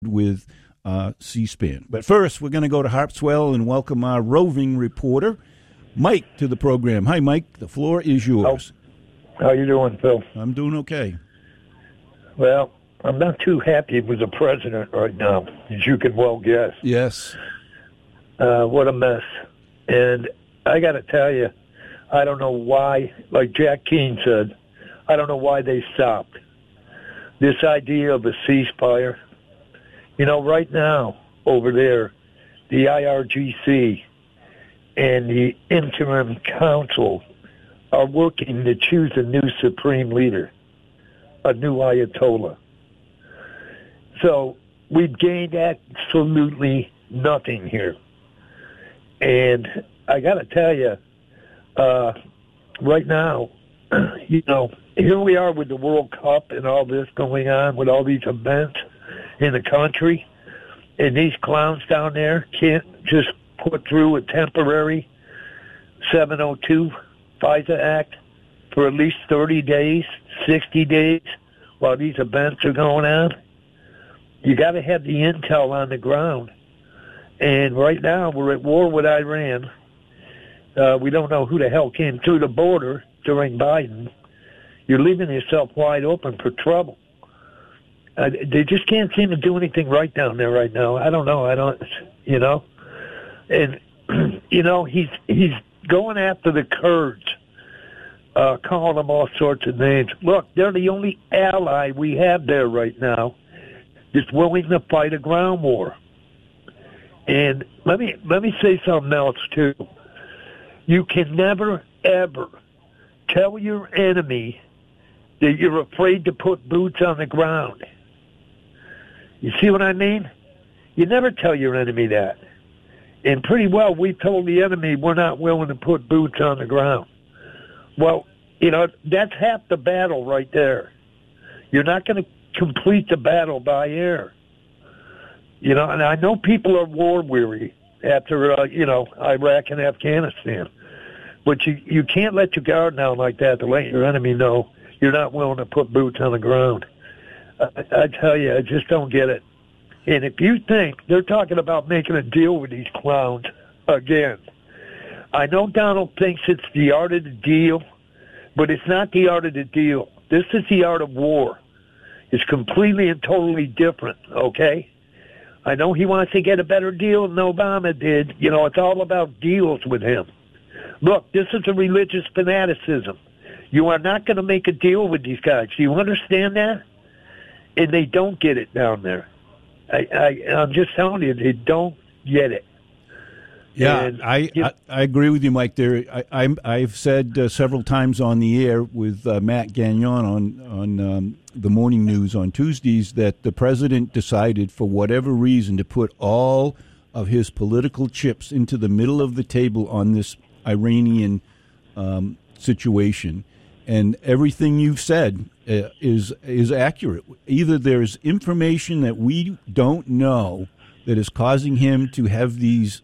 with C-SPAN. But first, we're going to go to Harpswell and welcome our roving reporter, Mike, to the program. Hi, Mike. The floor is yours. How you doing, Phil? I'm doing okay. Well, I'm not too happy with the president right now, as you can well guess. Yes. What a mess. And I got to tell you, I don't know why, like Jack Keane said, I don't know why they stopped. This idea of a ceasefire, you know, right now over there, the IRGC and the interim council are working to choose a new supreme leader, a new Ayatollah. So we've gained absolutely nothing here. And I got to tell you, right now, you know, here we are with the World Cup and all this going on with all these events in the country, and these clowns down there can't just put through a temporary 702 FISA Act for at least 30 days, 60 days while these events are going on. You got to have the intel on the ground. And right now we're at war with Iran. We don't know who the hell came through the border during Biden. You're leaving yourself wide open for trouble. They just can't seem to do anything right down there right now. I don't know. You know. And, you know, he's going after the Kurds, calling them all sorts of names. Look, they're the only ally we have there right now that's willing to fight a ground war. And let me say something else, too. You can never, ever tell your enemy that you're afraid to put boots on the ground. You see what I mean? You never tell your enemy that. And pretty well, we told the enemy we're not willing to put boots on the ground. Well, you know, that's half the battle right there. You're not going to complete the battle by air. You know, and I know people are war-weary after, you know, Iraq and Afghanistan. But you can't let your guard down like that to let your enemy know you're not willing to put boots on the ground. I tell you, I just don't get it. And if you think they're talking about making a deal with these clowns again, I know Donald thinks it's the art of the deal, but it's not the art of the deal. This is the art of war. It's completely and totally different, okay? I know he wants to get a better deal than Obama did. You know, it's all about deals with him. Look, this is a religious fanaticism. You are not going to make a deal with these guys. Do you understand that? And they don't get it down there. I'm just telling you, they don't get it. Yeah, and, I agree with you, Mike. I've said several times on the air with Matt Gagnon on the morning news on Tuesdays that the president decided, for whatever reason, to put all of his political chips into the middle of the table on this Iranian situation. And everything you've said is accurate. Either there's information that we don't know that is causing him to have these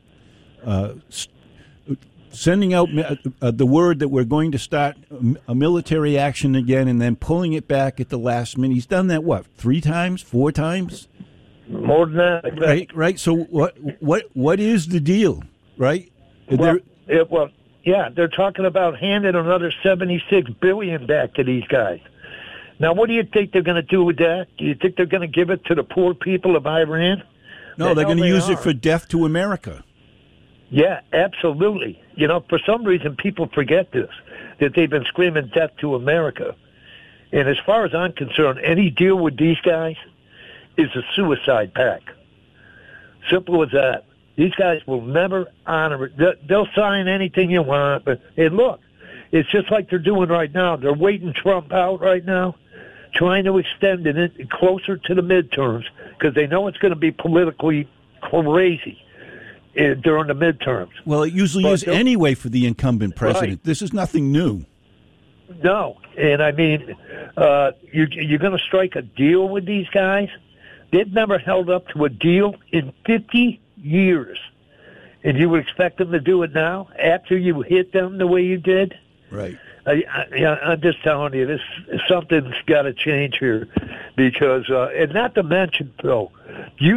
sending out the word that we're going to start a military action again and then pulling it back at the last minute. He's done that, 3 times, 4 times? More than that. Right. So what is the deal, right? Yeah, they're talking about handing another $76 billion back to these guys. Now, what do you think they're going to do with that? Do you think they're going to give it to the poor people of Iran? No, they're going to use it for death to America. Yeah, absolutely. You know, for some reason, people forget this, that they've been screaming death to America. And as far as I'm concerned, any deal with these guys is a suicide pact. Simple as that. These guys will never honor it. They'll sign anything you want. But and look, it's just like they're doing right now. They're waiting Trump out right now, trying to extend it closer to the midterms because they know it's going to be politically crazy during the midterms. Well, it usually is anyway for the incumbent president. Right. This is nothing new. No. And, I mean, you're going to strike a deal with these guys? They've never held up to a deal in 50 years. And you would expect them to do it now after you hit them the way you did? Right. I'm just telling you, this something's got to change here, because and not to mention, Phil, you